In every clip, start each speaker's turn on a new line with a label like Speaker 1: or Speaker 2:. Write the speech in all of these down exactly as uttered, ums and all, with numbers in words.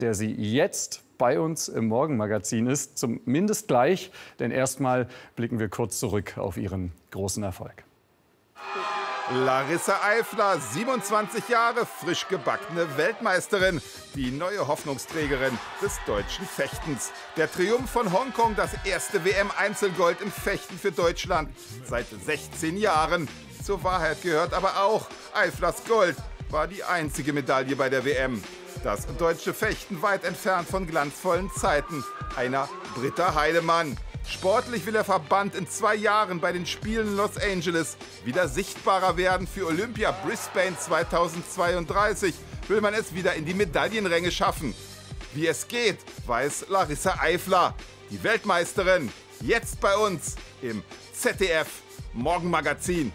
Speaker 1: der sie jetzt bei uns im Morgenmagazin ist, zumindest gleich. Denn erstmal blicken wir kurz zurück auf ihren großen Erfolg.
Speaker 2: Larissa Eifler, siebenundzwanzig Jahre, frisch gebackene Weltmeisterin, die neue Hoffnungsträgerin des deutschen Fechtens. Der Triumph von Hongkong, das erste W M-Einzelgold im Fechten für Deutschland seit sechzehn Jahren. Zur Wahrheit gehört aber auch, Eiflers Gold war die einzige Medaille bei der W M. Das deutsche Fechten weit entfernt von glanzvollen Zeiten einer Britta Heidemann. Sportlich will der Verband in zwei Jahren bei den Spielen in Los Angeles wieder sichtbarer werden. Für Olympia Brisbane zweitausendzweiunddreißig will man es wieder in die Medaillenränge schaffen. Wie es geht, weiß Larissa Eifler, die Weltmeisterin, jetzt bei uns im Z D F Morgenmagazin.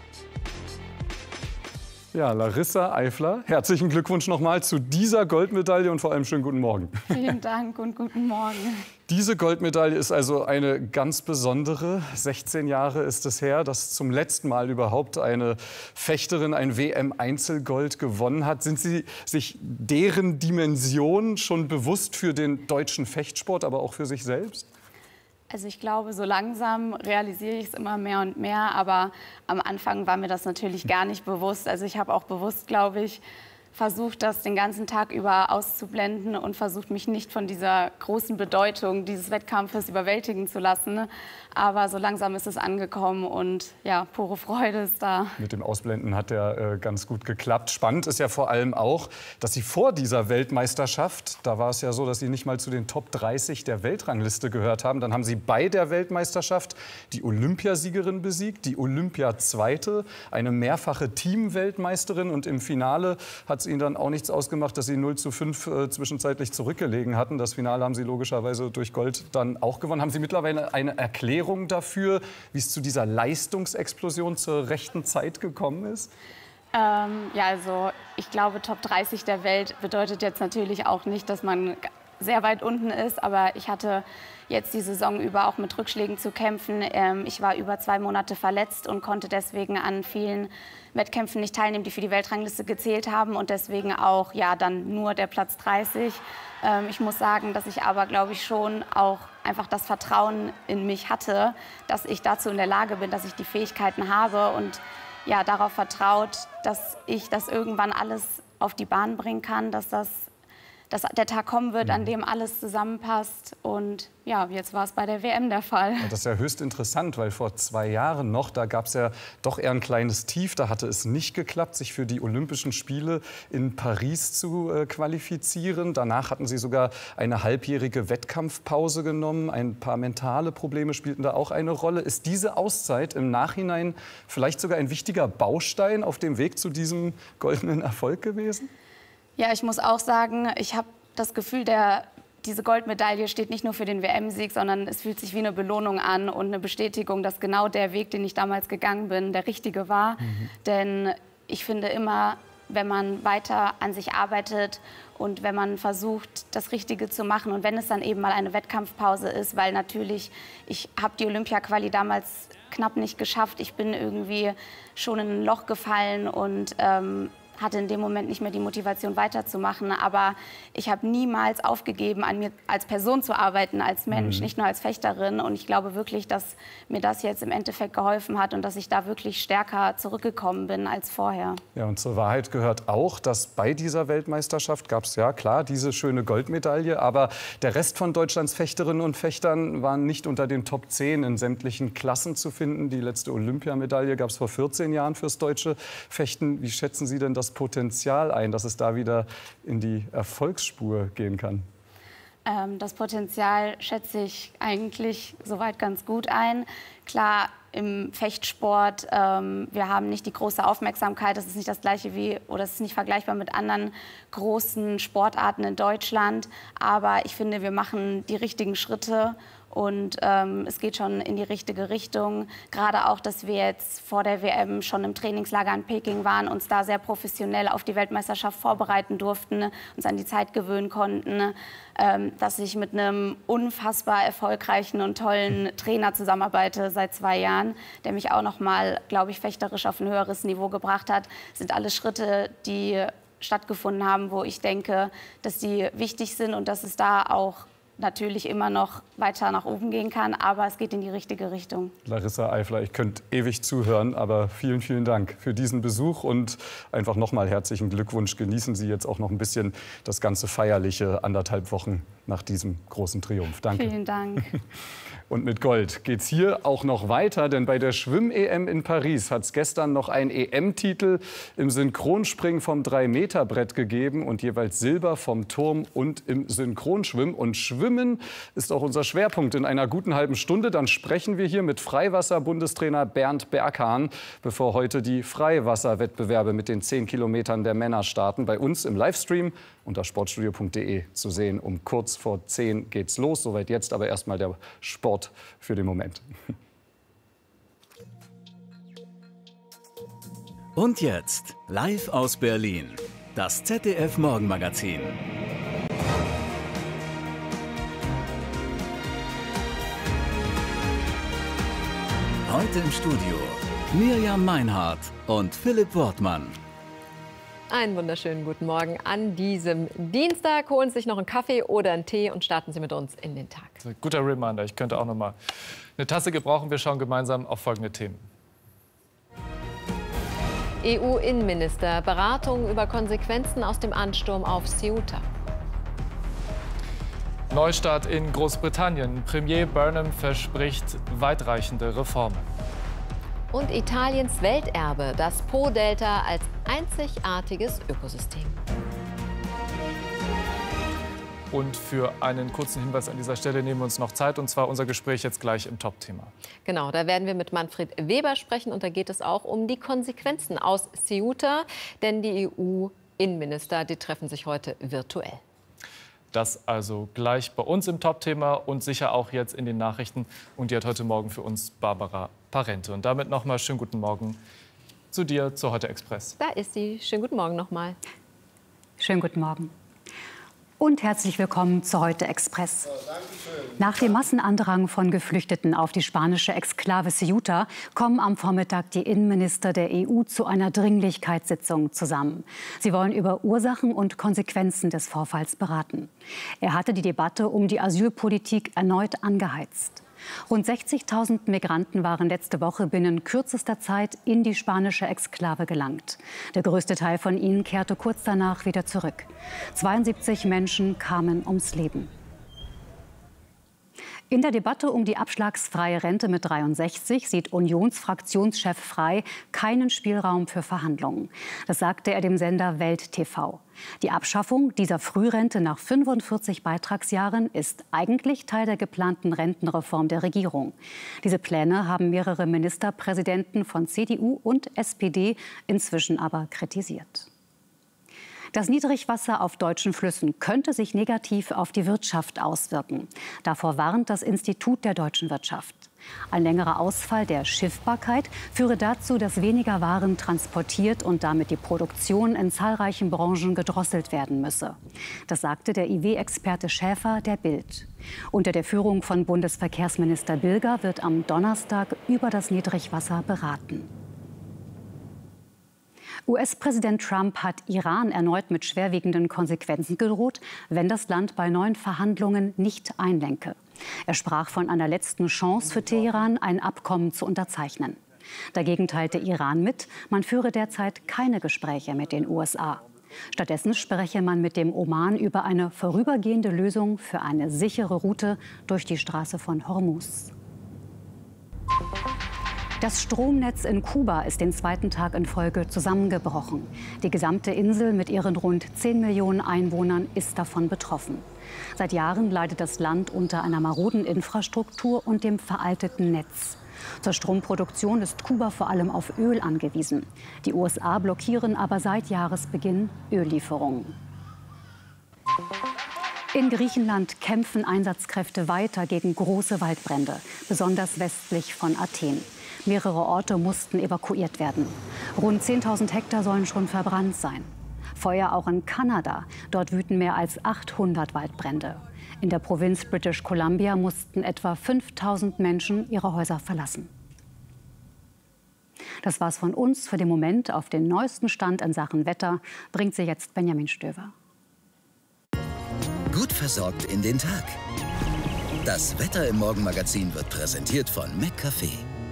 Speaker 1: Ja, Larissa Eifler, herzlichen Glückwunsch nochmal zu dieser Goldmedaille und vor allem schönen guten Morgen.
Speaker 3: Vielen Dank und guten Morgen.
Speaker 1: Diese Goldmedaille ist also eine ganz besondere. sechzehn Jahre ist es her, dass zum letzten Mal überhaupt eine Fechterin ein W M-Einzelgold gewonnen hat. Sind Sie sich deren Dimension schon bewusst für den deutschen Fechtsport, aber auch für sich selbst?
Speaker 3: Also ich glaube, so langsam realisiere ich es immer mehr und mehr, aber am Anfang war mir das natürlich gar nicht bewusst. Also ich habe auch bewusst, glaube ich, versucht, das den ganzen Tag über auszublenden und versucht, mich nicht von dieser großen Bedeutung dieses Wettkampfes überwältigen zu lassen. Aber so langsam ist es angekommen und ja, pure Freude ist da.
Speaker 1: Mit dem Ausblenden hat ja äh, ganz gut geklappt. Spannend ist ja vor allem auch, dass Sie vor dieser Weltmeisterschaft, da war es ja so, dass Sie nicht mal zu den Top dreißig der Weltrangliste gehört haben. Dann haben Sie bei der Weltmeisterschaft die Olympiasiegerin besiegt, die Olympiazweite, eine mehrfache Teamweltmeisterin. Und im Finale hat es Ihnen dann auch nichts ausgemacht, dass Sie null zu fünf äh, zwischenzeitlich zurückgelegen hatten. Das Finale haben Sie logischerweise durch Gold dann auch gewonnen. Haben Sie mittlerweile eine Erklärung dafür, wie es zu dieser Leistungsexplosion zur rechten Zeit gekommen ist?
Speaker 3: Ähm, ja, also ich glaube, Top dreißig der Welt bedeutet jetzt natürlich auch nicht, dass man sehr weit unten ist. Aber ich hatte jetzt die Saison über auch mit Rückschlägen zu kämpfen. Ähm, ich war über zwei Monate verletzt und konnte deswegen an vielen Wettkämpfen nicht teilnehmen, die für die Weltrangliste gezählt haben. Und deswegen auch ja, dann nur der Platz dreißig. Ähm, ich muss sagen, dass ich aber, glaube ich, schon auch einfach das Vertrauen in mich hatte, dass ich dazu in der Lage bin, dass ich die Fähigkeiten habe und ja, darauf vertraut, dass ich das irgendwann alles auf die Bahn bringen kann, dass das dass der Tag kommen wird, an dem alles zusammenpasst. Und ja, jetzt war es bei der W M der Fall.
Speaker 1: Und das ist ja höchst interessant, weil vor zwei Jahren noch, da gab es ja doch eher ein kleines Tief. Da hatte es nicht geklappt, sich für die Olympischen Spiele in Paris zu äh, qualifizieren. Danach hatten Sie sogar eine halbjährige Wettkampfpause genommen. Ein paar mentale Probleme spielten da auch eine Rolle. Ist diese Auszeit im Nachhinein vielleicht sogar ein wichtiger Baustein auf dem Weg zu diesem goldenen Erfolg gewesen?
Speaker 3: Ja, ich muss auch sagen, ich habe das Gefühl, der, diese Goldmedaille steht nicht nur für den W M-Sieg, sondern es fühlt sich wie eine Belohnung an und eine Bestätigung, dass genau der Weg, den ich damals gegangen bin, der richtige war. Mhm. Denn ich finde immer, wenn man weiter an sich arbeitet und wenn man versucht, das Richtige zu machen und wenn es dann eben mal eine Wettkampfpause ist, weil natürlich, ich habe die Olympia-Quali damals knapp nicht geschafft. Ich bin irgendwie schon in ein Loch gefallen und ähm, hatte in dem Moment nicht mehr die Motivation weiterzumachen. Aber ich habe niemals aufgegeben, an mir als Person zu arbeiten, als Mensch, mhm. nicht nur als Fechterin. Und ich glaube wirklich, dass mir das jetzt im Endeffekt geholfen hat und dass ich da wirklich stärker zurückgekommen bin als vorher.
Speaker 1: Ja, und zur Wahrheit gehört auch, dass bei dieser Weltmeisterschaft gab es ja klar diese schöne Goldmedaille. Aber der Rest von Deutschlands Fechterinnen und Fechtern waren nicht unter den Top zehn in sämtlichen Klassen zu finden. Die letzte Olympiamedaille gab es vor vierzehn Jahren fürs deutsche Fechten. Wie schätzen Sie denn das Potenzial ein, dass es da wieder in die Erfolgsspur gehen kann?
Speaker 3: Ähm, das Potenzial schätze ich eigentlich soweit ganz gut ein. Klar, im Fechtsport, ähm, wir haben nicht die große Aufmerksamkeit. Das ist nicht das Gleiche wie, oder es ist nicht vergleichbar mit anderen großen Sportarten in Deutschland. Aber ich finde, wir machen die richtigen Schritte. Und ähm, es geht schon in die richtige Richtung. Gerade auch, dass wir jetzt vor der W M schon im Trainingslager in Peking waren, uns da sehr professionell auf die Weltmeisterschaft vorbereiten durften, uns an die Zeit gewöhnen konnten, ähm, dass ich mit einem unfassbar erfolgreichen und tollen Trainer zusammenarbeite seit zwei Jahren, der mich auch noch mal, glaube ich, fechterisch auf ein höheres Niveau gebracht hat. Das sind alles Schritte, die stattgefunden haben, wo ich denke, dass die wichtig sind und dass es da auch natürlich immer noch weiter nach oben gehen kann, aber es geht in die richtige Richtung.
Speaker 1: Larissa Eifler, ich könnte ewig zuhören, aber vielen, vielen Dank für diesen Besuch und einfach nochmal herzlichen Glückwunsch. Genießen Sie jetzt auch noch ein bisschen das ganze feierliche anderthalb Wochen nach diesem großen Triumph. Danke.
Speaker 3: Vielen Dank.
Speaker 1: Und mit Gold geht's hier auch noch weiter, denn bei der Schwimm-E M in Paris hat es gestern noch einen E M-Titel im Synchronspringen vom drei Meter Brett gegeben und jeweils Silber vom Turm und im Synchronschwimmen. Und Schwimmen ist auch unser Schwerpunkt. In einer guten halben Stunde dann sprechen wir hier mit Freiwasser-Bundestrainer Bernd Berghahn, bevor heute die Freiwasserwettbewerbe mit den zehn Kilometern der Männer starten. Bei uns im Livestream unter sportstudio punkt de zu sehen. Um kurz vor zehn geht's los. Soweit jetzt aber erstmal der Sport für den Moment.
Speaker 4: Und jetzt live aus Berlin, das Z D F Morgenmagazin. Heute im Studio Mirjam Meinhardt und Philipp Wortmann.
Speaker 5: Einen wunderschönen guten Morgen an diesem Dienstag. Holen Sie sich noch einen Kaffee oder einen Tee und starten Sie mit uns in den Tag.
Speaker 6: Guter Reminder. Ich könnte auch noch mal eine Tasse gebrauchen. Wir schauen gemeinsam auf folgende Themen.
Speaker 5: E U-Innenminister, Beratungen über Konsequenzen aus dem Ansturm auf Ceuta.
Speaker 6: Neustart in Großbritannien. Premier Burnham verspricht weitreichende Reformen.
Speaker 5: Und Italiens Welterbe, das Po-Delta als einzigartiges Ökosystem.
Speaker 6: Und für einen kurzen Hinweis an dieser Stelle nehmen wir uns noch Zeit, und zwar unser Gespräch jetzt gleich im Top-Thema.
Speaker 5: Genau, da werden wir mit Manfred Weber sprechen und da geht es auch um die Konsequenzen aus Ceuta, denn die E U-Innenminister, die treffen sich heute virtuell.
Speaker 6: Das also gleich bei uns im Top-Thema und sicher auch jetzt in den Nachrichten. Und die hat heute Morgen für uns Barbara Parente. Und damit noch mal schönen guten Morgen zu dir, zu Heute Express.
Speaker 5: Da ist sie. Schönen guten Morgen noch mal.
Speaker 7: Schönen guten Morgen. Und herzlich willkommen zu Heute Express. Nach dem Massenandrang von Geflüchteten auf die spanische Exklave Ceuta kommen am Vormittag die Innenminister der E U zu einer Dringlichkeitssitzung zusammen. Sie wollen über Ursachen und Konsequenzen des Vorfalls beraten. Er hatte die Debatte um die Asylpolitik erneut angeheizt. Rund sechzigtausend Migranten waren letzte Woche binnen kürzester Zeit in die spanische Exklave gelangt. Der größte Teil von ihnen kehrte kurz danach wieder zurück. zweiundsiebzig Menschen kamen ums Leben. In der Debatte um die abschlagsfreie Rente mit dreiundsechzig sieht Unionsfraktionschef Frey keinen Spielraum für Verhandlungen. Das sagte er dem Sender Welt T V. Die Abschaffung dieser Frührente nach fünfundvierzig Beitragsjahren ist eigentlich Teil der geplanten Rentenreform der Regierung. Diese Pläne haben mehrere Ministerpräsidenten von C D U und S P D inzwischen aber kritisiert. Das Niedrigwasser auf deutschen Flüssen könnte sich negativ auf die Wirtschaft auswirken. Davor warnt das Institut der deutschen Wirtschaft. Ein längerer Ausfall der Schiffbarkeit führe dazu, dass weniger Waren transportiert und damit die Produktion in zahlreichen Branchen gedrosselt werden müsse. Das sagte der I W-Experte Schäfer der Bild. Unter der Führung von Bundesverkehrsminister Bilger wird am Donnerstag über das Niedrigwasser beraten. U S-Präsident Trump hat Iran erneut mit schwerwiegenden Konsequenzen gedroht, wenn das Land bei neuen Verhandlungen nicht einlenke. Er sprach von einer letzten Chance für Teheran, ein Abkommen zu unterzeichnen. Dagegen teilte Iran mit, man führe derzeit keine Gespräche mit den U S A. Stattdessen spreche man mit dem Oman über eine vorübergehende Lösung für eine sichere Route durch die Straße von Hormuz. Das Stromnetz in Kuba ist den zweiten Tag in Folge zusammengebrochen. Die gesamte Insel mit ihren rund zehn Millionen Einwohnern ist davon betroffen. Seit Jahren leidet das Land unter einer maroden Infrastruktur und dem veralteten Netz. Zur Stromproduktion ist Kuba vor allem auf Öl angewiesen. Die U S A blockieren aber seit Jahresbeginn Öllieferungen. In Griechenland kämpfen Einsatzkräfte weiter gegen große Waldbrände, besonders westlich von Athen. Mehrere Orte mussten evakuiert werden. Rund zehntausend Hektar sollen schon verbrannt sein. Feuer auch in Kanada. Dort wüten mehr als achthundert Waldbrände. In der Provinz British Columbia mussten etwa fünftausend Menschen ihre Häuser verlassen. Das war's von uns für den Moment. Auf den neuesten Stand in Sachen Wetter bringt sie jetzt Benjamin Stöver.
Speaker 8: Gut versorgt in den Tag. Das Wetter im Morgenmagazin wird präsentiert von McCafé.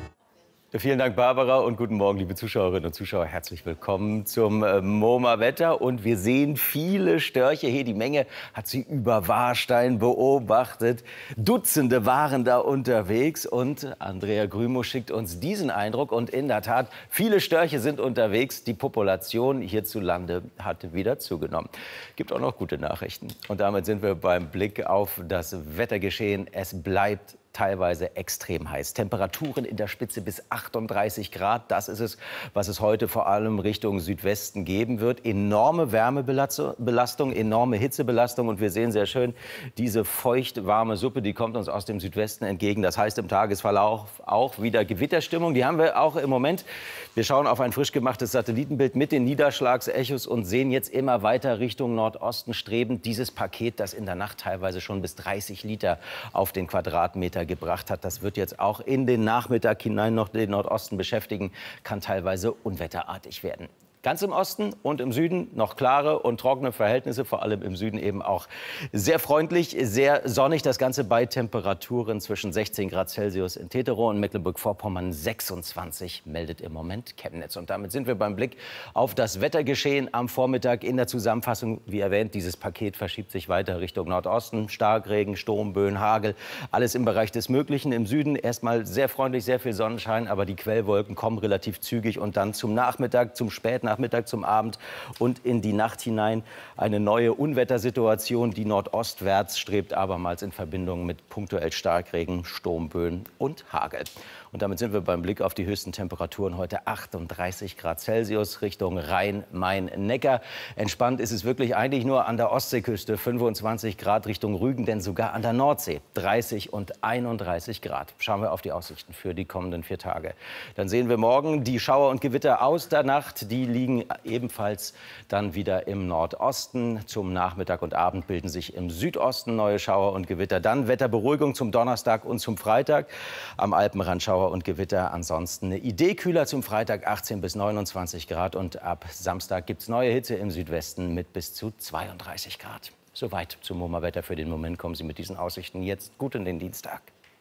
Speaker 9: Vielen Dank, Barbara, und guten Morgen, liebe Zuschauerinnen und Zuschauer. Herzlich willkommen zum äh, MoMA-Wetter. Und wir sehen viele Störche hier. Die Menge hat sie über Warstein beobachtet. Dutzende waren da unterwegs. Und Andrea Grümo schickt uns diesen Eindruck. Und in der Tat, viele Störche sind unterwegs. Die Population hierzulande hat wieder zugenommen. Gibt auch noch gute Nachrichten. Und damit sind wir beim Blick auf das Wettergeschehen. Es bleibt teilweise extrem heiß. Temperaturen in der Spitze bis achtunddreißig Grad. Das ist es, was es heute vor allem Richtung Südwesten geben wird. Enorme Wärmebelastung, enorme Hitzebelastung. Und wir sehen sehr schön diese feucht warme Suppe, die kommt uns aus dem Südwesten entgegen. Das heißt im Tagesverlauf auch wieder Gewitterstimmung. Die haben wir auch im Moment. Wir schauen auf ein frisch gemachtes Satellitenbild mit den Niederschlagsechos und sehen jetzt immer weiter Richtung Nordosten strebend dieses Paket, das in der Nacht teilweise schon bis dreißig Liter auf den Quadratmeter gebracht hat. Das wird jetzt auch in den Nachmittag hinein noch den Nordosten beschäftigen, kann teilweise unwetterartig werden. Ganz im Osten und im Süden noch klare und trockene Verhältnisse, vor allem im Süden eben auch sehr freundlich, sehr sonnig. Das Ganze bei Temperaturen zwischen sechzehn Grad Celsius in Teterow und Mecklenburg-Vorpommern, sechsundzwanzig meldet im Moment Chemnitz. Und damit sind wir beim Blick auf das Wettergeschehen am Vormittag. In der Zusammenfassung, wie erwähnt, dieses Paket verschiebt sich weiter Richtung Nordosten. Starkregen, Sturmböen, Hagel, alles im Bereich des Möglichen. Im Süden erstmal sehr freundlich, sehr viel Sonnenschein, aber die Quellwolken kommen relativ zügig. Und dann zum Nachmittag, zum Spätnachmittag, Nachmittag zum Abend und in die Nacht hinein eine neue Unwettersituation, die nordostwärts strebt, abermals in Verbindung mit punktuell Starkregen, Sturmböen und Hagel. Und damit sind wir beim Blick auf die höchsten Temperaturen heute achtunddreißig Grad Celsius Richtung Rhein, Main, Neckar. Entspannt ist es wirklich eigentlich nur an der Ostseeküste, fünfundzwanzig Grad Richtung Rügen, denn sogar an der Nordsee dreißig und einunddreißig Grad. Schauen wir auf die Aussichten für die kommenden vier Tage. Dann sehen wir morgen die Schauer und Gewitter aus der Nacht. Die liegen ebenfalls dann wieder im Nordosten. Zum Nachmittag und Abend bilden sich im Südosten neue Schauer und Gewitter. Dann Wetterberuhigung zum Donnerstag und zum Freitag. Am Alpenrand Schauer und Gewitter. Ansonsten eine Idee kühler zum Freitag, achtzehn bis neunundzwanzig Grad. Und ab Samstag gibt es neue Hitze im Südwesten mit bis zu zweiunddreißig Grad. Soweit zum MoMA-Wetter. Für den Moment kommen Sie mit diesen Aussichten jetzt gut in den Dienstag.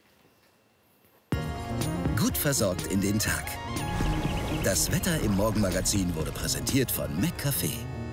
Speaker 8: Gut versorgt in den Tag. Das Wetter im Morgenmagazin wurde präsentiert von McCafé.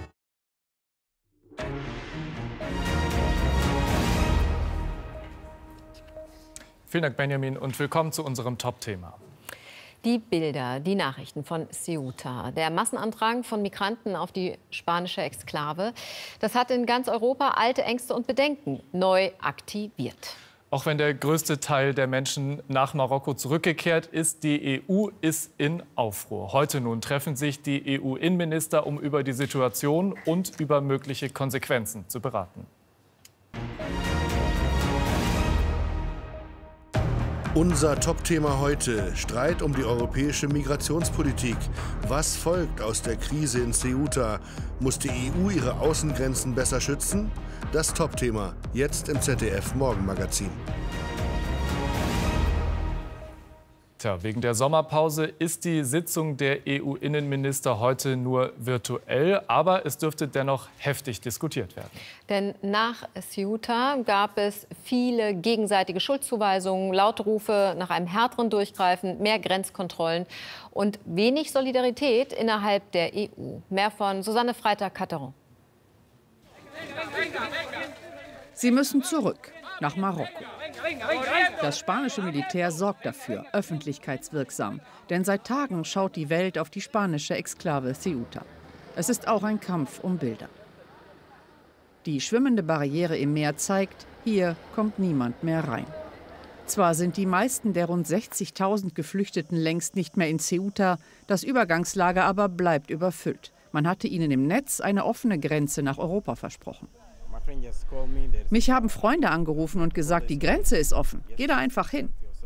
Speaker 6: Vielen Dank, Benjamin, und willkommen zu unserem Top-Thema.
Speaker 5: Die Bilder, die Nachrichten von Ceuta. Der Massenandrang von Migranten auf die spanische Exklave, das hat in ganz Europa alte Ängste und Bedenken neu aktiviert.
Speaker 6: Auch wenn der größte Teil der Menschen nach Marokko zurückgekehrt ist, die E U ist in Aufruhr. Heute nun treffen sich die E U-Innenminister, um über die Situation und über mögliche Konsequenzen zu beraten.
Speaker 10: Unser Top-Thema heute: Streit um die europäische Migrationspolitik. Was folgt aus der Krise in Ceuta? Muss die E U ihre Außengrenzen besser schützen? Das Top-Thema jetzt im Z D F Morgenmagazin.
Speaker 6: Tja, wegen der Sommerpause ist die Sitzung der E U-Innenminister heute nur virtuell, aber es dürfte dennoch heftig diskutiert werden.
Speaker 5: Denn nach Ceuta gab es viele gegenseitige Schuldzuweisungen, laute Rufe nach einem härteren Durchgreifen, mehr Grenzkontrollen und wenig Solidarität innerhalb der E U. Mehr von Susanne Freitag-Catteron.
Speaker 11: Sie müssen zurück nach Marokko. Das spanische Militär sorgt dafür, öffentlichkeitswirksam. Denn seit Tagen schaut die Welt auf die spanische Exklave Ceuta. Es ist auch ein Kampf um Bilder. Die schwimmende Barriere im Meer zeigt, hier kommt niemand mehr rein. Zwar sind die meisten der rund sechzigtausend Geflüchteten längst nicht mehr in Ceuta, das Übergangslager aber bleibt überfüllt. Man hatte ihnen im Netz eine offene Grenze nach Europa versprochen. Mich haben Freunde angerufen und gesagt, die Grenze ist offen. Geh da einfach hin.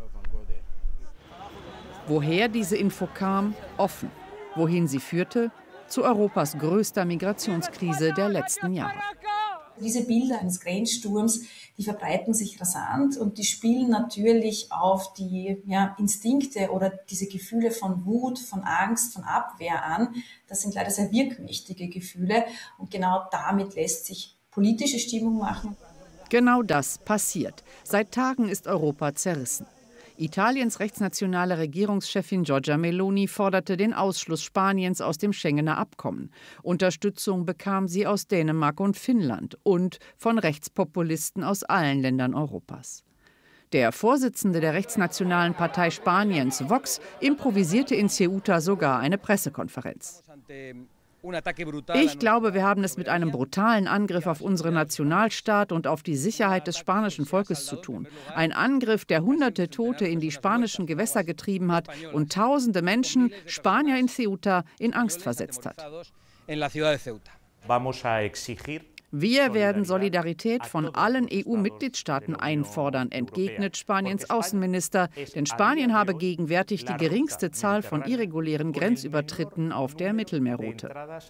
Speaker 11: Woher diese Info kam? Offen. Wohin sie führte? Zu Europas größter Migrationskrise der letzten Jahre.
Speaker 12: Diese Bilder eines Grenzsturms, die verbreiten sich rasant und die spielen natürlich auf die ja, Instinkte oder diese Gefühle von Wut, von Angst, von Abwehr an. Das sind leider sehr wirkmächtige Gefühle und genau damit lässt sich politische Stimmung machen.
Speaker 11: Genau das passiert. Seit Tagen ist Europa zerrissen. Italiens rechtsnationale Regierungschefin Giorgia Meloni forderte den Ausschluss Spaniens aus dem Schengener Abkommen. Unterstützung bekam sie aus Dänemark und Finnland und von Rechtspopulisten aus allen Ländern Europas. Der Vorsitzende der rechtsnationalen Partei Spaniens, Vox, improvisierte in Ceuta sogar eine Pressekonferenz. Ich glaube, wir haben es mit einem brutalen Angriff auf unseren Nationalstaat und auf die Sicherheit des spanischen Volkes zu tun. Ein Angriff, der hunderte Tote in die spanischen Gewässer getrieben hat und tausende Menschen, Spanier in Ceuta, in Angst versetzt hat. Wir werden Solidarität von allen E U-Mitgliedstaaten einfordern, entgegnet Spaniens Außenminister. Denn Spanien habe gegenwärtig die geringste Zahl von irregulären Grenzübertritten auf der Mittelmeerroute.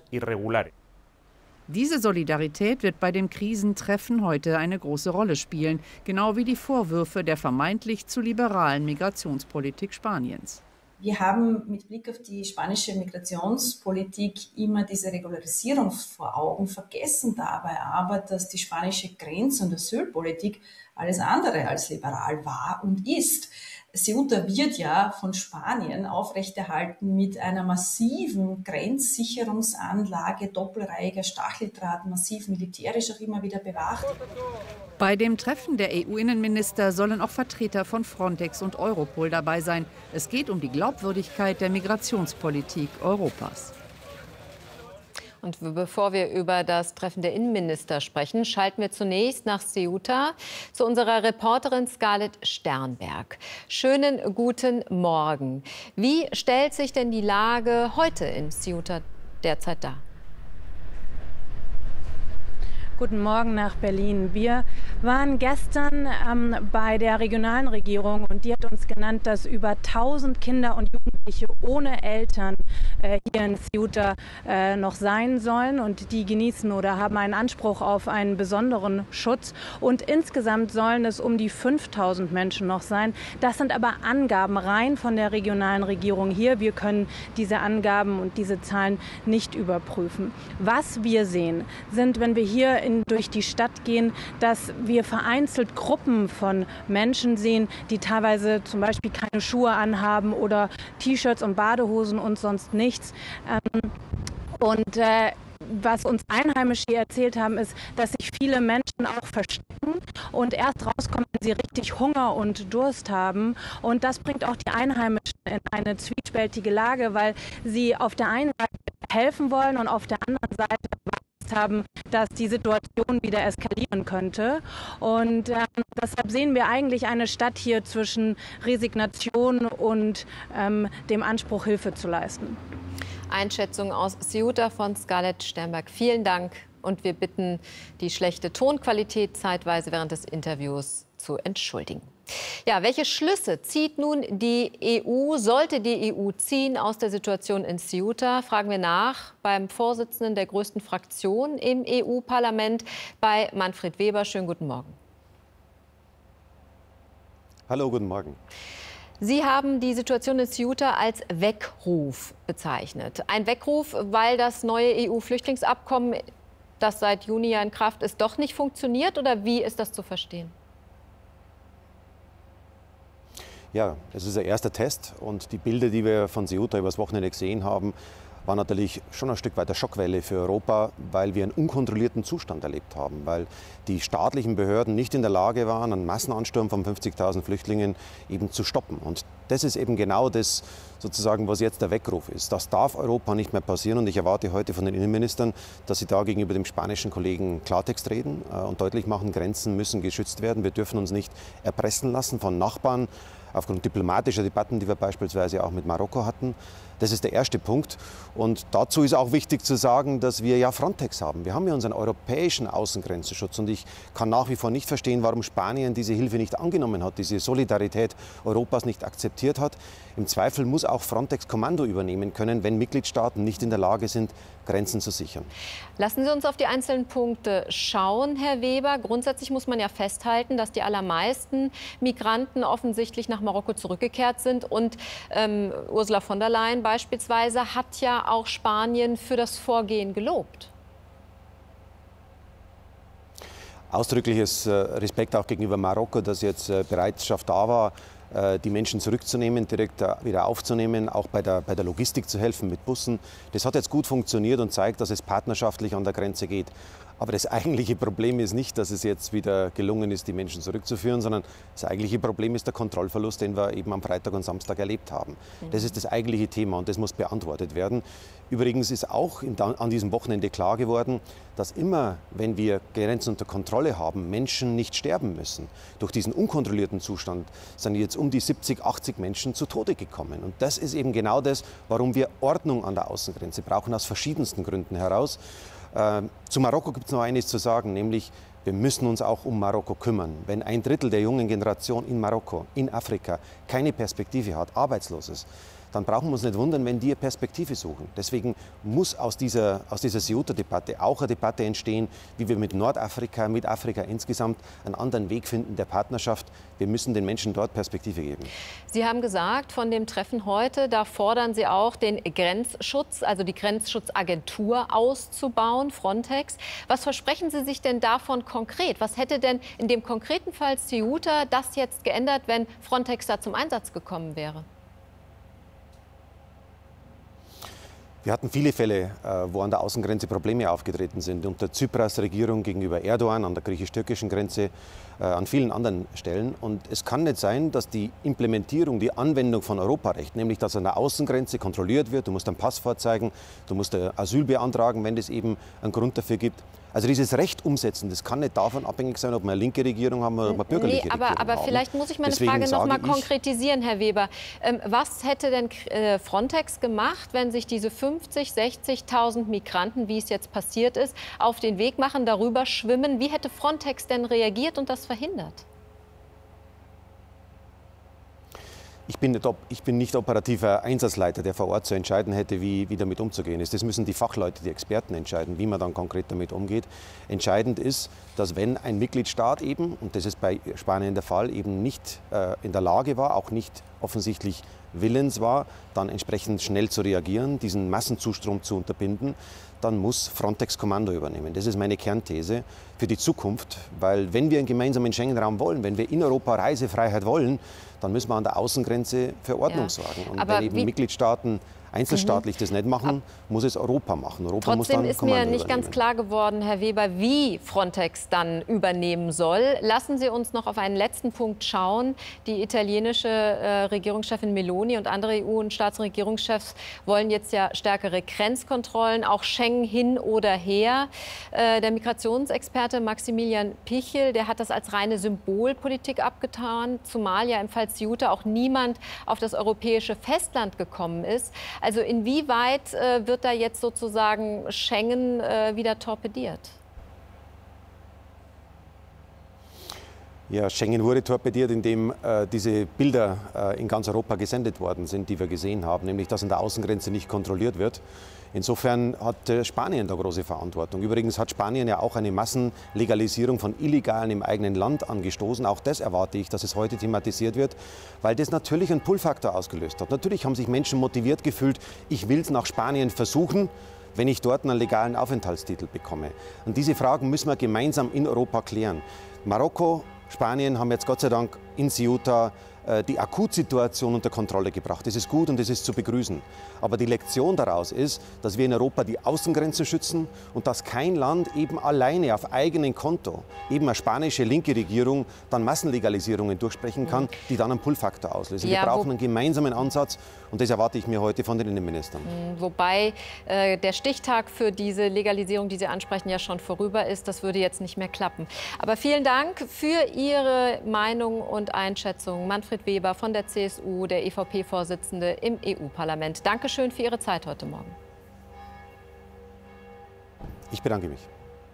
Speaker 11: Diese Solidarität wird bei dem Krisentreffen heute eine große Rolle spielen, genau wie die Vorwürfe der vermeintlich zu liberalen Migrationspolitik Spaniens.
Speaker 12: Wir haben mit Blick auf die spanische Migrationspolitik immer diese Regularisierung vor Augen, vergessen dabei aber, dass die spanische Grenz- und Asylpolitik alles andere als liberal war und ist. Ceuta wird ja von Spanien aufrechterhalten mit einer massiven Grenzsicherungsanlage, doppelreihiger Stacheldraht, massiv militärisch auch immer wieder bewacht.
Speaker 11: Bei dem Treffen der E U-Innenminister sollen auch Vertreter von Frontex und Europol dabei sein. Es geht um die Glaubwürdigkeit der Migrationspolitik Europas.
Speaker 5: Und bevor wir über das Treffen der Innenminister sprechen, schalten wir zunächst nach Ceuta zu unserer Reporterin Scarlett Sternberg. Schönen guten Morgen. Wie stellt sich denn die Lage heute in Ceuta derzeit dar?
Speaker 13: Guten Morgen nach Berlin. Wir waren gestern ähm, bei der regionalen Regierung und die hat uns genannt, dass über tausend Kinder und Jugendliche ohne Eltern äh, hier in Ceuta äh, noch sein sollen und die genießen oder haben einen Anspruch auf einen besonderen Schutz. Und insgesamt sollen es um die fünftausend Menschen noch sein. Das sind aber Angaben rein von der regionalen Regierung hier. Wir können diese Angaben und diese Zahlen nicht überprüfen. Was wir sehen, sind, wenn wir hier in, durch die Stadt gehen, dass wir vereinzelt Gruppen von Menschen sehen, die teilweise zum Beispiel keine Schuhe anhaben oder T-Shirts und Badehosen und sonst nichts. Ähm, und äh, was uns Einheimische hier erzählt haben, ist, dass sich viele Menschen auch verstecken und erst rauskommen, wenn sie richtig Hunger und Durst haben. Und das bringt auch die Einheimischen in eine zwiespältige Lage, weil sie auf der einen Seite helfen wollen und auf der anderen Seite haben, dass die Situation wieder eskalieren könnte. Und ähm, deshalb sehen wir eigentlich eine Stadt hier zwischen Resignation und ähm, dem Anspruch, Hilfe zu leisten.
Speaker 5: Einschätzung aus Ceuta von Scarlett Sternberg. Vielen Dank. Und wir bitten, die schlechte Tonqualität zeitweise während des Interviews zu entschuldigen. Ja, welche Schlüsse zieht nun die E U, sollte die E U ziehen aus der Situation in Ceuta? Fragen wir nach beim Vorsitzenden der größten Fraktion im E U-Parlament, bei Manfred Weber. Schönen guten Morgen.
Speaker 14: Hallo, guten Morgen.
Speaker 5: Sie haben die Situation in Ceuta als Weckruf bezeichnet. Ein Weckruf, weil das neue E U-Flüchtlingsabkommen, das seit Juni ja in Kraft ist, doch nicht funktioniert? Oder wie ist das zu verstehen?
Speaker 14: Ja, es ist der erste Test und die Bilder, die wir von Ceuta übers Wochenende gesehen haben, war natürlich schon ein Stück weit eine Schockwelle für Europa, weil wir einen unkontrollierten Zustand erlebt haben, weil die staatlichen Behörden nicht in der Lage waren, einen Massenansturm von fünfzigtausend Flüchtlingen eben zu stoppen. Und das ist eben genau das, sozusagen, was jetzt der Weckruf ist. Das darf Europa nicht mehr passieren und ich erwarte heute von den Innenministern, dass sie da gegenüber dem spanischen Kollegen Klartext reden und deutlich machen, Grenzen müssen geschützt werden. Wir dürfen uns nicht erpressen lassen von Nachbarn, aufgrund diplomatischer Debatten, die wir beispielsweise auch mit Marokko hatten. Das ist der erste Punkt. Und dazu ist auch wichtig zu sagen, dass wir ja Frontex haben. Wir haben ja unseren europäischen Außengrenzenschutz. Und ich kann nach wie vor nicht verstehen, warum Spanien diese Hilfe nicht angenommen hat, diese Solidarität Europas nicht akzeptiert hat. Im Zweifel muss auch Frontex Kommando übernehmen können, wenn Mitgliedstaaten nicht in der Lage sind, Grenzen zu sichern.
Speaker 5: Lassen Sie uns auf die einzelnen Punkte schauen, Herr Weber. Grundsätzlich muss man ja festhalten, dass die allermeisten Migranten offensichtlich nach Marokko zurückgekehrt sind. Und ähm, Ursula von der Leyen beispielsweise hat ja auch Spanien für das Vorgehen gelobt.
Speaker 14: Ausdrückliches Respekt auch gegenüber Marokko, dass jetzt Bereitschaft da war, die Menschen zurückzunehmen, direkt wieder aufzunehmen, auch bei der, bei der Logistik zu helfen mit Bussen. Das hat jetzt gut funktioniert und zeigt, dass es partnerschaftlich an der Grenze geht. Aber das eigentliche Problem ist nicht, dass es jetzt wieder gelungen ist, die Menschen zurückzuführen, sondern das eigentliche Problem ist der Kontrollverlust, den wir eben am Freitag und Samstag erlebt haben. Das ist das eigentliche Thema und das muss beantwortet werden. Übrigens ist auch an diesem Wochenende klar geworden, dass immer, wenn wir Grenzen unter Kontrolle haben, Menschen nicht sterben müssen. Durch diesen unkontrollierten Zustand sind jetzt um die siebzig, achtzig Menschen zu Tode gekommen. Und das ist eben genau das, warum wir Ordnung an der Außengrenze brauchen, aus verschiedensten Gründen heraus. Äh, zu Marokko gibt es noch eines zu sagen, nämlich wir müssen uns auch um Marokko kümmern. Wenn ein Drittel der jungen Generation in Marokko, in Afrika, keine Perspektive hat, arbeitslos ist, dann brauchen wir uns nicht wundern, wenn die eine Perspektive suchen. Deswegen muss aus dieser, aus dieser Ceuta-Debatte auch eine Debatte entstehen, wie wir mit Nordafrika, mit Afrika insgesamt einen anderen Weg finden der Partnerschaft. Wir müssen den Menschen dort Perspektive geben.
Speaker 5: Sie haben gesagt, von dem Treffen heute, da fordern Sie auch, den Grenzschutz, also die Grenzschutzagentur auszubauen, Frontex. Was versprechen Sie sich denn davon konkret? Was hätte denn in dem konkreten Fall Ceuta das jetzt geändert, wenn Frontex da zum Einsatz gekommen wäre?
Speaker 14: Wir hatten viele Fälle, wo an der Außengrenze Probleme aufgetreten sind. Unter Tsipras Regierung gegenüber Erdogan, an der griechisch-türkischen Grenze, an vielen anderen Stellen. Und es kann nicht sein, dass die Implementierung, die Anwendung von Europarecht, nämlich dass an der Außengrenze kontrolliert wird, du musst einen Pass vorzeigen, du musst Asyl beantragen, wenn es eben einen Grund dafür gibt. Also dieses Recht umsetzen, das kann nicht davon abhängig sein, ob wir eine linke Regierung haben oder ob wir eine bürgerliche
Speaker 5: nee, aber,
Speaker 14: Regierung
Speaker 5: aber
Speaker 14: haben.
Speaker 5: Vielleicht muss ich meine
Speaker 14: Deswegen
Speaker 5: Frage noch mal
Speaker 14: ich,
Speaker 5: konkretisieren, Herr Weber. Ähm, was hätte denn äh, Frontex gemacht, wenn sich diese fünfzig, sechzigtausend Migranten, wie es jetzt passiert ist, auf den Weg machen, darüber schwimmen? Wie hätte Frontex denn reagiert und das verhindert?
Speaker 14: Ich bin, nicht, ich bin nicht operativer Einsatzleiter, der vor Ort zu entscheiden hätte, wie, wie damit umzugehen ist. Das müssen die Fachleute, die Experten entscheiden, wie man dann konkret damit umgeht. Entscheidend ist, dass wenn ein Mitgliedstaat eben, und das ist bei Spanien der Fall, eben nicht äh, in der Lage war, auch nicht offensichtlich willens war, dann entsprechend schnell zu reagieren, diesen Massenzustrom zu unterbinden, dann muss Frontex Kommando übernehmen. Das ist meine Kernthese für die Zukunft, weil wenn wir einen gemeinsamen Schengen-Raum wollen, wenn wir in Europa Reisefreiheit wollen, dann müssen wir an der Außengrenze für Ordnung ja. sorgen. Und
Speaker 5: Aber
Speaker 14: wenn eben
Speaker 5: wie
Speaker 14: Mitgliedstaaten einzelstaatlich mhm. das nicht machen, muss es Europa machen. Europa
Speaker 5: Trotzdem
Speaker 14: muss dann
Speaker 5: ist
Speaker 14: Kommando
Speaker 5: mir nicht
Speaker 14: übernehmen.
Speaker 5: ganz klar geworden, Herr Weber, wie Frontex dann übernehmen soll. Lassen Sie uns noch auf einen letzten Punkt schauen. Die italienische äh, Regierungschefin Meloni und andere E U- und Staats- und Regierungschefs wollen jetzt ja stärkere Grenzkontrollen, auch Schengen hin oder her. Äh, der Migrationsexperte Maximilian Pichel, der hat das als reine Symbolpolitik abgetan, zumal ja im Fall Ceuta auch niemand auf das europäische Festland gekommen ist. Also inwieweit äh, wird da jetzt sozusagen Schengen äh, wieder torpediert?
Speaker 14: Ja, Schengen wurde torpediert, indem äh, diese Bilder äh, in ganz Europa gesendet worden sind, die wir gesehen haben, nämlich dass an der Außengrenze nicht kontrolliert wird. Insofern hat äh, Spanien da große Verantwortung. Übrigens hat Spanien ja auch eine Massenlegalisierung von Illegalen im eigenen Land angestoßen. Auch das erwarte ich, dass es heute thematisiert wird, weil das natürlich einen Pull-Faktor ausgelöst hat. Natürlich haben sich Menschen motiviert gefühlt, ich will es nach Spanien versuchen, wenn ich dort einen legalen Aufenthaltstitel bekomme. Und diese Fragen müssen wir gemeinsam in Europa klären. Marokko, Spanien haben jetzt Gott sei Dank in Ceuta äh, die Akutsituation unter Kontrolle gebracht. Das ist gut und das ist zu begrüßen. Aber die Lektion daraus ist, dass wir in Europa die Außengrenzen schützen und dass kein Land eben alleine auf eigenem Konto, eben eine spanische linke Regierung, dann Massenlegalisierungen durchsprechen kann, die dann einen Pull-Faktor auslösen. Ja, wir brauchen einen gemeinsamen Ansatz und das erwarte ich mir heute von den Innenministern.
Speaker 5: Wobei äh, der Stichtag für diese Legalisierung, die Sie ansprechen, ja schon vorüber ist. Das würde jetzt nicht mehr klappen. Aber vielen Dank für Ihre Meinung und Hintergrundeinschätzungen. Manfred Weber von der C S U, der E V P-Vorsitzende im E U-Parlament. Dankeschön für Ihre Zeit heute Morgen.
Speaker 14: Ich bedanke mich.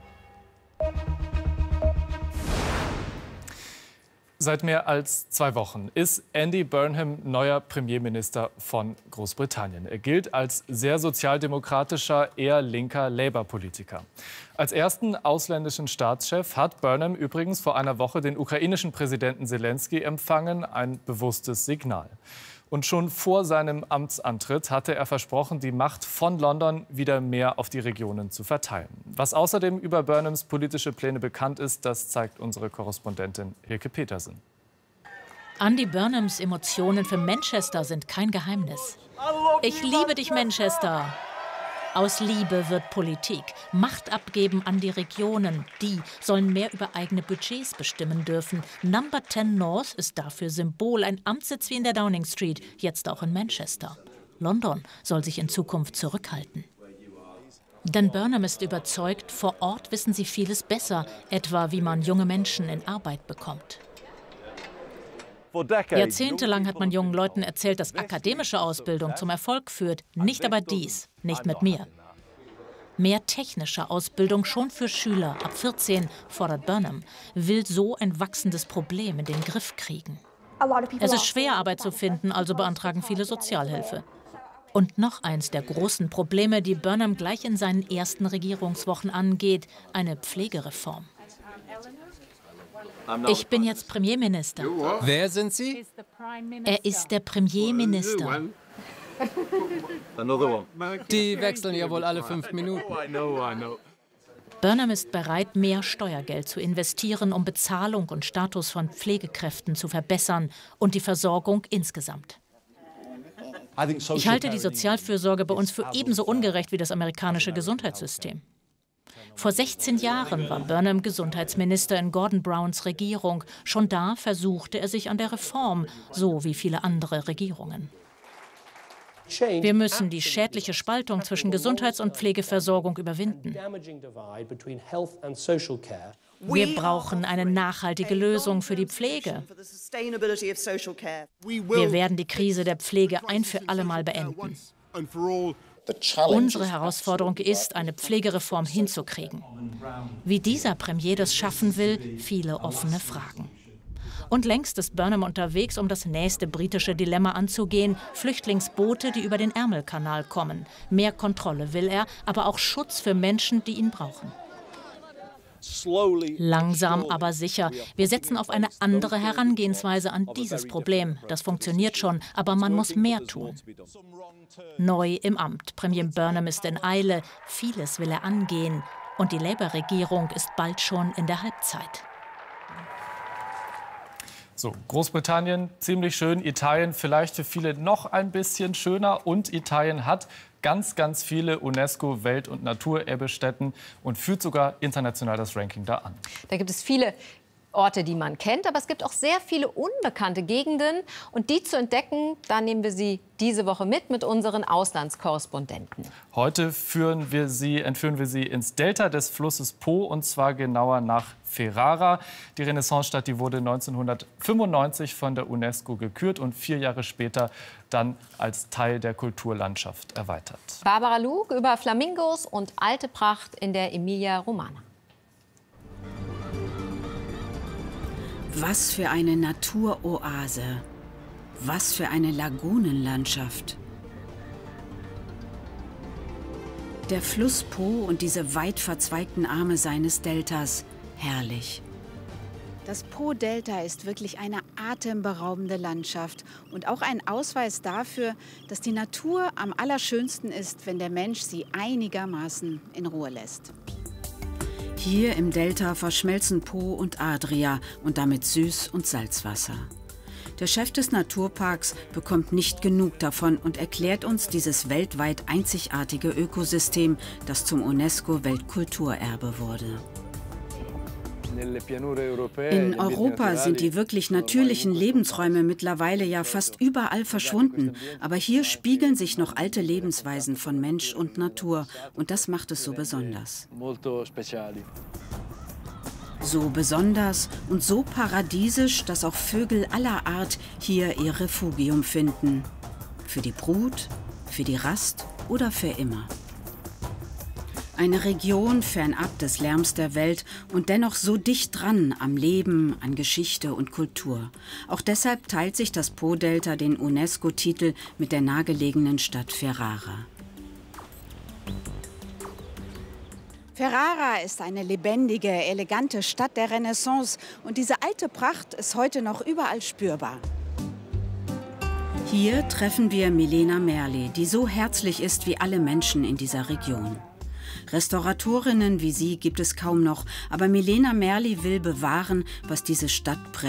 Speaker 6: Seit mehr als zwei Wochen ist Andy Burnham neuer Premierminister von Großbritannien. Er gilt als sehr sozialdemokratischer, eher linker Labour-Politiker. Als ersten ausländischen Staatschef hat Burnham übrigens vor einer Woche den ukrainischen Präsidenten Zelensky empfangen, ein bewusstes Signal. Und schon vor seinem Amtsantritt hatte er versprochen, die Macht von London wieder mehr auf die Regionen zu verteilen. Was außerdem über Burnhams politische Pläne bekannt ist, das zeigt unsere Korrespondentin Hilke Petersen.
Speaker 15: Andy Burnhams Emotionen für Manchester sind kein Geheimnis. Ich liebe dich, Manchester. Aus Liebe wird Politik. Macht abgeben an die Regionen. Die sollen mehr über eigene Budgets bestimmen dürfen. Number zehn North ist dafür Symbol. Ein Amtssitz wie in der Downing Street, jetzt auch in Manchester. London soll sich in Zukunft zurückhalten. Denn Burnham ist überzeugt, vor Ort wissen sie vieles besser, etwa wie man junge Menschen in Arbeit bekommt. Jahrzehntelang hat man jungen Leuten erzählt, dass akademische Ausbildung zum Erfolg führt. Nicht aber dies, nicht mit mir. Mehr technische Ausbildung schon für Schüler ab vierzehn fordert Burnham, will so ein wachsendes Problem in den Griff kriegen. Es ist schwer, Arbeit zu finden, also beantragen viele Sozialhilfe. Und noch eins der großen Probleme, die Burnham gleich in seinen ersten Regierungswochen angeht, eine Pflegereform. Ich bin jetzt Premierminister.
Speaker 16: Wer sind Sie?
Speaker 15: Er ist der Premierminister.
Speaker 16: Die wechseln ja wohl alle fünf Minuten.
Speaker 15: Burnham ist bereit, mehr Steuergeld zu investieren, um Bezahlung und Status von Pflegekräften zu verbessern und die Versorgung insgesamt. Ich halte die Sozialfürsorge bei uns für ebenso ungerecht wie das amerikanische Gesundheitssystem. Vor sechzehn Jahren war Burnham Gesundheitsminister in Gordon Browns Regierung. Schon da versuchte er sich an der Reform, so wie viele andere Regierungen. Wir müssen die schädliche Spaltung zwischen Gesundheits- und Pflegeversorgung überwinden. Wir brauchen eine nachhaltige Lösung für die Pflege. Wir werden die Krise der Pflege ein für alle Mal beenden. Unsere Herausforderung ist, eine Pflegereform hinzukriegen. Wie dieser Premier das schaffen will, viele offene Fragen. Und längst ist Burnham unterwegs, um das nächste britische Dilemma anzugehen. Flüchtlingsboote, die über den Ärmelkanal kommen. Mehr Kontrolle will er, aber auch Schutz für Menschen, die ihn brauchen. Langsam, aber sicher. Wir setzen auf eine andere Herangehensweise an dieses Problem. Das funktioniert schon, aber man muss mehr tun. Neu im Amt. Premier Burnham ist in Eile. Vieles will er angehen. Und die Labour-Regierung ist bald schon in der Halbzeit.
Speaker 6: So, Großbritannien, ziemlich schön. Italien vielleicht für viele noch ein bisschen schöner. Und Italien hat ganz, ganz viele UNESCO-Welt- und Naturerbestätten und führt sogar international das Ranking da an.
Speaker 5: Da gibt es viele Orte, die man kennt, aber es gibt auch sehr viele unbekannte Gegenden. Und die zu entdecken, da nehmen wir Sie diese Woche mit mit unseren Auslandskorrespondenten.
Speaker 6: Heute führen wir Sie, entführen wir Sie ins Delta des Flusses Po, und zwar genauer nach Ferrara. Die Renaissancestadt, die wurde neunzehnhundertfünfundneunzig von der UNESCO gekürt und vier Jahre später dann als Teil der Kulturlandschaft erweitert.
Speaker 5: Barbara Lug über Flamingos und alte Pracht in der Emilia-Romagna.
Speaker 17: Was für eine Naturoase. Was für eine Lagunenlandschaft. Der Fluss Po und diese weit verzweigten Arme seines Deltas. Herrlich.
Speaker 18: Das Po-Delta ist wirklich eine atemberaubende Landschaft und auch ein Ausweis dafür, dass die Natur am allerschönsten ist, wenn der Mensch sie einigermaßen in Ruhe lässt.
Speaker 17: Hier im Delta verschmelzen Po und Adria und damit Süß- und Salzwasser. Der Chef des Naturparks bekommt nicht genug davon und erklärt uns dieses weltweit einzigartige Ökosystem, das zum UNESCO-Weltkulturerbe wurde. In Europa sind die wirklich natürlichen Lebensräume mittlerweile ja fast überall verschwunden. Aber hier spiegeln sich noch alte Lebensweisen von Mensch und Natur. Und das macht es so besonders. So besonders und so paradiesisch, dass auch Vögel aller Art hier ihr Refugium finden. Für die Brut, für die Rast oder für immer. Eine Region fernab des Lärms der Welt und dennoch so dicht dran am Leben, an Geschichte und Kultur. Auch deshalb teilt sich das Po-Delta den UNESCO-Titel mit der nahegelegenen Stadt Ferrara.
Speaker 18: Ferrara ist eine lebendige, elegante Stadt der Renaissance und diese alte Pracht ist heute noch überall spürbar.
Speaker 17: Hier treffen wir Milena Merli, die so herzlich ist wie alle Menschen in dieser Region. Restauratorinnen wie sie gibt es kaum noch, aber Milena Merli will bewahren, was diese Stadt prägt.